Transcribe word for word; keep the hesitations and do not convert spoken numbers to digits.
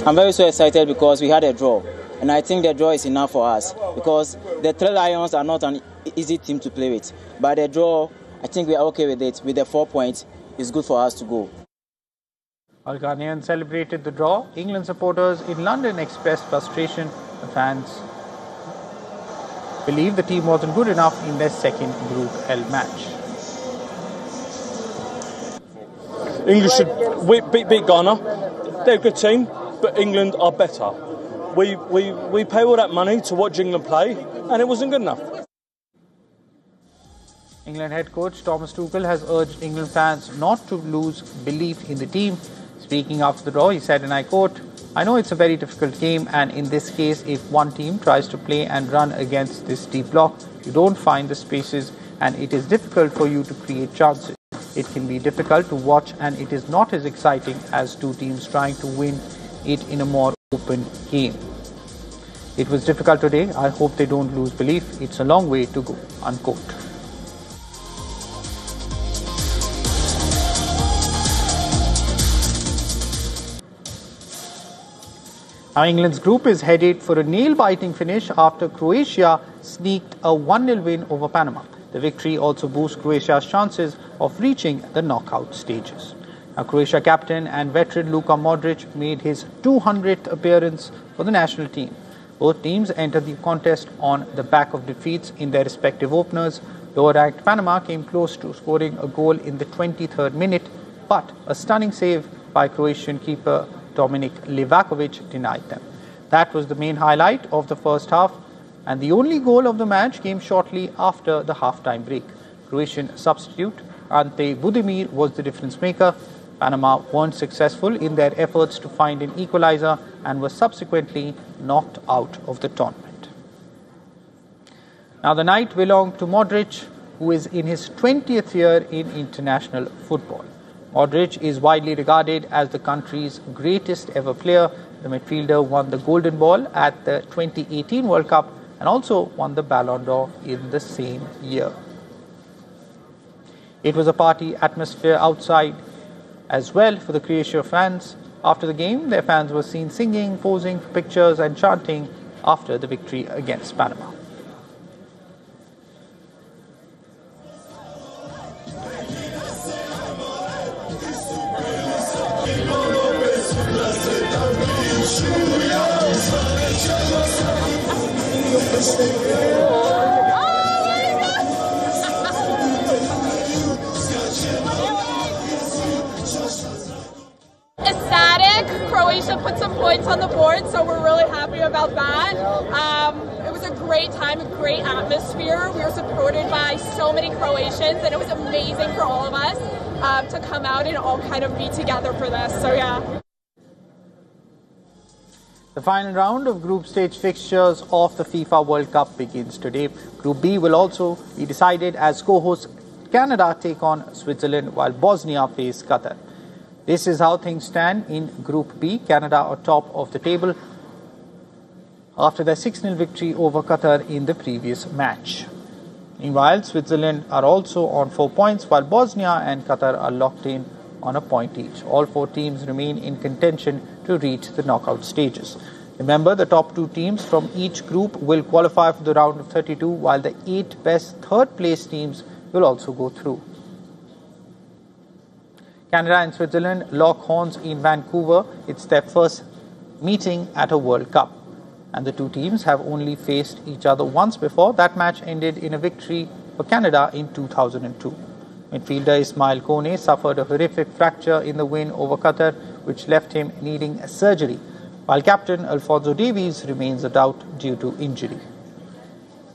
I'm very so excited because we had a draw. And I think the draw is enough for us because the Three Lions are not an easy team to play with. But the draw, I think we are okay with it. With the four points, it's good for us to go. While Ghanaians celebrated the draw, England supporters in London expressed frustration. The fans believe the team wasn't good enough in their second Group L match. England should beat, beat Ghana. They're a good team, but England are better. We, we, we pay all that money to watch England play, and it wasn't good enough. England head coach Thomas Tuchel has urged England fans not to lose belief in the team. Speaking after the draw, he said, and I quote, "I know it's a very difficult game, and in this case, if one team tries to play and run against this deep block, you don't find the spaces, and it is difficult for you to create chances. It can be difficult to watch, and it is not as exciting as two teams trying to win it in a more open game. It was difficult today. I hope they don't lose belief. It's a long way to go," unquote. Now England's group is headed for a nail-biting finish after Croatia sneaked a one nil win over Panama. The victory also boosts Croatia's chances of reaching the knockout stages. Now, Croatia captain and veteran Luka Modric made his two hundredth appearance for the national team. Both teams entered the contest on the back of defeats in their respective openers. Lower-ranked Panama came close to scoring a goal in the twenty-third minute, but a stunning save by Croatian keeper Dominik Livakovic denied them. That was the main highlight of the first half, and the only goal of the match came shortly after the half-time break. Croatian substitute Ante Budimir was the difference maker. Panama weren't successful in their efforts to find an equalizer and were subsequently knocked out of the tournament. Now the night belonged to Modric, who is in his twentieth year in international football. Modric is widely regarded as the country's greatest ever player. The midfielder won the Golden Ball at the twenty eighteen World Cup and also won the Ballon d'Or in the same year. It was a party atmosphere outside as well for the Croatia fans. After the game, their fans were seen singing, posing for pictures and chanting after the victory against Panama. Ecstatic. Croatia put some points on the board, so we're really happy about that. Um, it was a great time, a great atmosphere. We were supported by so many Croatians, and it was amazing for all of us um, to come out and all kind of be together for this. So yeah. The final round of group stage fixtures of the FIFA World Cup begins today. Group B will also be decided as co-hosts Canada take on Switzerland while Bosnia face Qatar. This is how things stand in Group B. Canada are top of the table after their six nil victory over Qatar in the previous match. Meanwhile, Switzerland are also on four points while Bosnia and Qatar are locked in on a point each. All four teams remain in contention to reach the knockout stages. Remember, the top two teams from each group will qualify for the round of thirty-two, while the eight best third-place teams will also go through. Canada and Switzerland lock horns in Vancouver. It's their first meeting at a World Cup, and the two teams have only faced each other once before. That match ended in a victory for Canada in two thousand two. Midfielder Ismail Kone suffered a horrific fracture in the win over Qatar, which left him needing surgery, while captain Alphonso Davies remains a doubt due to injury.